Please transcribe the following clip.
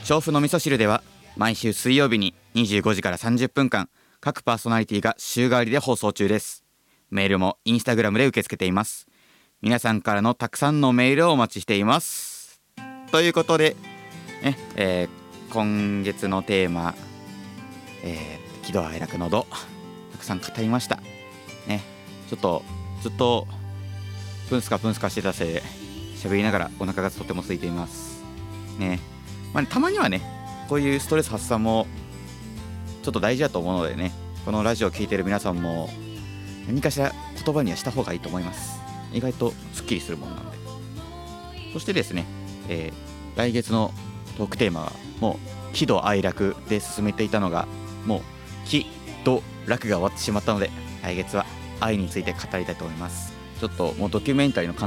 調布の味噌汁では毎週水曜日に25時から30分間各パーソナリティが週替わりで放送中です。メールもインスタグラムで受け付けています。皆さんからのたくさんのメールをお待ちしています。ということで、今月のテーマ、喜怒哀楽の度たくさん語りましたね。ちょっとずっとプンスカしてたせいで喋りながらお腹がとても空いていますね。たまにはねこういうストレス発散もちょっと大事だと思うのでね、このラジオを聞いてる皆さんも何かしら言葉にはした方がいいと思います。意外とスッキリするものなので。そしてですね、来月のトークテーマはもう喜怒哀楽で進めていたのがもう喜怒楽が終わってしまったので、来月は愛について語りたいと思います。ちょっともうドキュメンタリーの